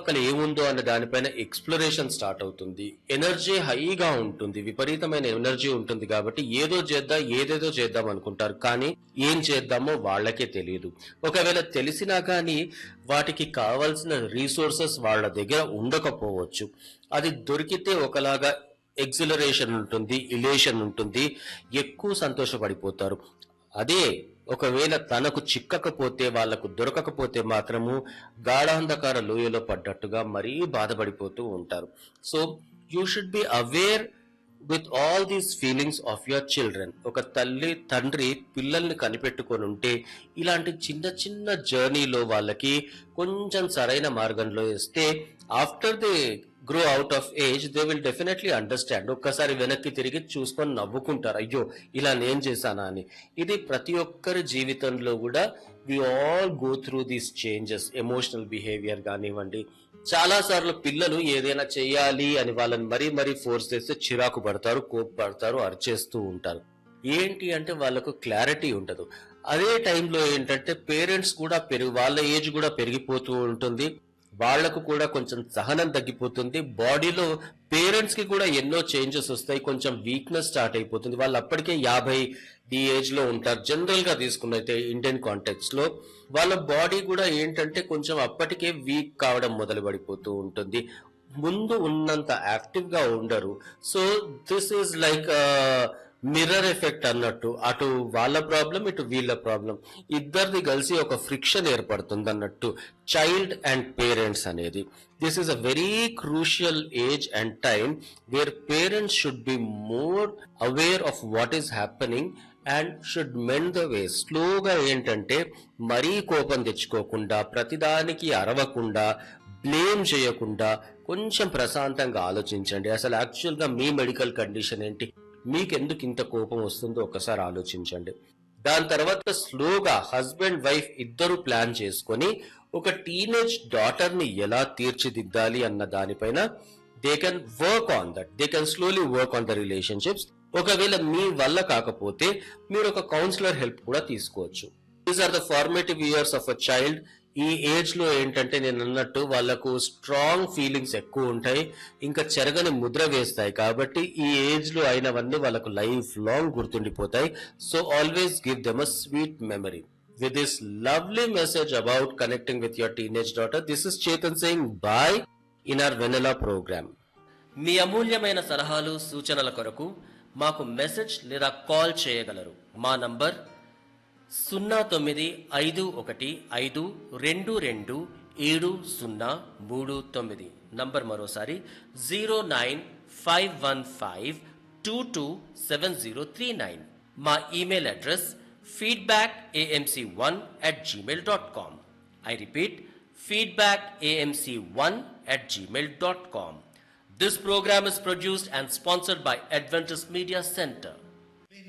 చుట్టుపక్కల ఏముందో అన్న దానిపైన ఎక్స్‌ప్లోరేషన్ స్టార్ట్ అవుతుంది. ఎనర్జీ హైగా ఉంటుంది. విపరీతమైన ఎనర్జీ ఉంటుంది కాబట్టి ఏదో చేద్దాం, ఏదేదో చేద్దాం అనుకుంటారు. కానీ ఏం చేద్దామో వాళ్ళకే తెలీదు. ఒకవేళ తెలిసినా కానీ వాటికి కావాల్సిన రిసోర్సెస్ వాళ్ళ దగ్గర ఉండకపోవచ్చు. అది దొరికితే ఒకలాగా ఎక్సిలరేషన్ ఉంటుంది, ఇలేషన్ ఉంటుంది. ఎక్కువ సంతోషపడిపోతారు. అదే ఒకవేళ తనకు చిక్కకపోతే వాళ్ళకు దొరకకపోతే మాత్రము గాఢాంధకార లోయలో పడ్డట్టుగా మరీ బాధపడిపోతూ ఉంటారు. So you should be aware with all these feelings of your children. ఒక తల్లి తండ్రి పిల్లల్ని కనిపెట్టుకొని ఉంటే ఇలాంటి చిన్న చిన్న జర్నీలో వాళ్ళకి కొంచెం సరైన మార్గంలో ఇస్తే after the grow out of age they will definitely understand. ఒక్కసారి వెనక్కి తిరిగి చూసుకొని నవ్వుకుంటారు, అయ్యో ఇలా నేను చేశానా అని. ఇది ప్రతి ఒక్కరి జీవితంలో కూడా we all go through these changes. Emotional behaviour కానివ్వండి, చాలా సార్లు పిల్లలు ఏదైనా చేయాలి అని వాళ్ళని మరీ మరీ ఫోర్స్ చేస్తే చిరాకు పడతారు, కోప్పడతారు, అరిచేస్తూ ఉంటారు. ఏంటి అంటే వాళ్ళకు క్లారిటీ ఉండదు. అదే టైంలో ఏంటంటే పేరెంట్స్ కూడా వాళ్ళ ఏజ్ కూడా పెరిగిపోతూ ఉంటుంది. వాళ్లకు కూడా కొంచెం సహనం తగ్గిపోతుంది. బాడీలో పేరెంట్స్ కి కూడా ఎన్నో చేంజెస్ వస్తాయి. కొంచెం వీక్నెస్ స్టార్ట్ అయిపోతుంది. వాళ్ళు అప్పటికే 50 ఈ ఏజ్ లో ఉంటారు. జనరల్ గా తీసుకున్నైతే ఇండియన్ కాంటెక్స్ట్ లో వాళ్ళ బాడీ కూడా ఏంటంటే కొంచెం అప్పటికే వీక్ కావడం మొదలు పడిపోతూ ఉంటుంది. ముందు ఉన్నంత యాక్టివ్ గా ఉండరు. So this is like mirror effect అన్నట్టు. అటు వాళ్ళ ప్రాబ్లం, ఇటు వీళ్ళ ప్రాబ్లం, ఇద్దరిది కలిసి ఒక ఫ్రిక్షన్ ఏర్పడుతుంది అన్నట్టు. చైల్డ్ అండ్ పేరెంట్స్ అనేది this is a very crucial age and time where parents should be more aware of what is happening and should mend the way. స్లోగా ఏంటంటే మరీ కోపం తెచ్చుకోకుండా, ప్రతిదానికి అరవకుండా, బ్లేమ్ చేయకుండా కొంచెం ప్రశాంతంగా ఆలోచించండి. అసలు యాక్చువల్గా మీ మెడికల్ కండిషన్ ఏంటి, మీకెందుకు ఇంత కోపం వస్తుందో ఒకసారి ఆలోచించండి. దాని తర్వాత స్లోగా హస్బెండ్ వైఫ్ ఇద్దరు ప్లాన్ చేసుకొని ఒక టీనేజ్ డాటర్ ని ఎలా తీర్చిదిద్దాలి అన్న దానిపైన they can work on that. They can slowly work on the relationships. ఒకవేళ మీ వల్ల కాకపోతే మీరు ఒక కౌన్సిలర్ హెల్ప్ కూడా తీసుకోవచ్చు. These are the formative years of a child. ఈ ఏజ్ లో ఏంటంటే నేను అన్నట్టు వాళ్ళకు స్ట్రాంగ్ ఫీలింగ్స్ ఎక్కువ ఉంటాయి, ఇంకా చెరగని ముద్ర వేస్తాయి. కాబట్టి ఈ ఏజ్ లో అయినవన్నీ వాళ్ళకు life long గుర్తుండిపోతాయి. So always give them a sweet memory. With this lovely message about connecting with your teenage daughter, this is Chetan saying bye in our Vanilla program. మీ అమూల్యమైన సలహాలు సూచనల కొరకు మాకు మెసేజ్ లేదా కాల్ చేయగలరు. మా నంబర్ 0951522739. నంబర్ మరోసారి 09515227039. మా email address feedbackamc1@gmail.com. I repeat, feedbackamc1@gmail.com. This program is produced and sponsored by Adventist Media Center.